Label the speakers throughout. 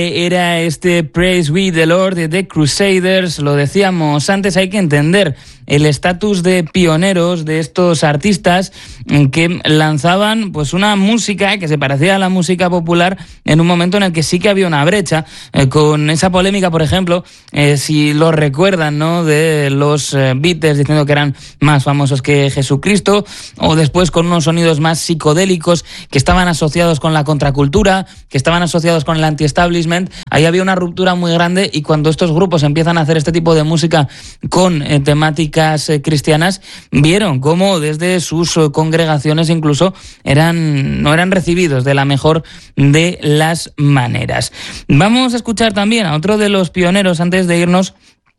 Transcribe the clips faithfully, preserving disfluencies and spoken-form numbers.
Speaker 1: Era este Praise We the Lord de The Crusaders. Lo decíamos antes, hay que entender el estatus de pioneros de estos artistas que lanzaban pues una música que se parecía a la música popular en un momento en el que sí que había una brecha, eh, con esa polémica, por ejemplo, eh, si lo recuerdan, ¿no?, de los eh, Beatles diciendo que eran más famosos que Jesucristo, o después con unos sonidos más psicodélicos que estaban asociados con la contracultura, que estaban asociados con el anti-establishment. Ahí había una ruptura muy grande, y cuando estos grupos empiezan a hacer este tipo de música con eh, temáticas eh, cristianas, vieron cómo desde sus eh, congregaciones incluso eran no eran recibidos de la mejor de las maneras. Vamos a escuchar también a otro de los pioneros antes de irnos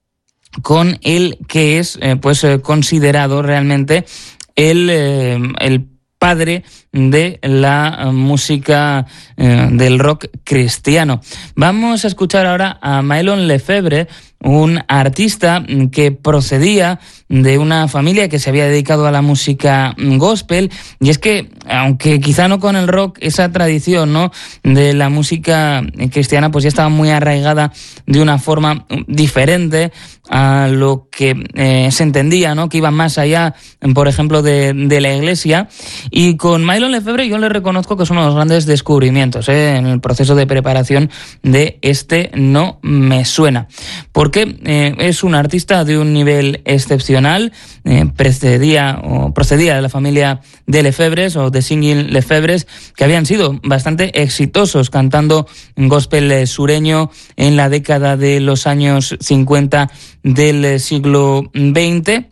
Speaker 1: con el que es eh, pues eh, considerado realmente el, eh, el padre de la música eh, del rock cristiano. Vamos a escuchar ahora a Mylon Lefebvre, un artista que procedía de una familia que se había dedicado a la música gospel, y es que, aunque quizá no con el rock, esa tradición, ¿no?, de la música cristiana pues ya estaba muy arraigada de una forma diferente a lo que eh, se entendía, ¿no?, que iba más allá, por ejemplo, de, de la iglesia. Y con Mylon Lefebvre yo le reconozco que es uno de los grandes descubrimientos ¿eh? en el proceso de preparación de este No Me Suena, porque eh, es un artista de un nivel excepcional. eh, precedía o procedía de la familia de Lefebvres o de Singing Lefebvres, que habían sido bastante exitosos cantando gospel sureño en la década de los años cincuenta del siglo veinte.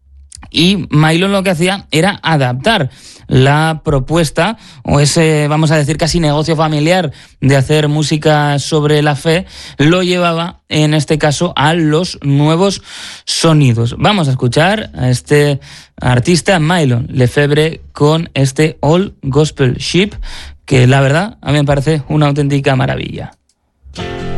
Speaker 1: Y Mylon lo que hacía era adaptar la propuesta, o ese, vamos a decir, casi negocio familiar de hacer música sobre la fe, lo llevaba, en este caso, a los nuevos sonidos. Vamos a escuchar a este artista, Mylon Lefebvre, con este All Gospel Ship, que la verdad a mí me parece una auténtica maravilla.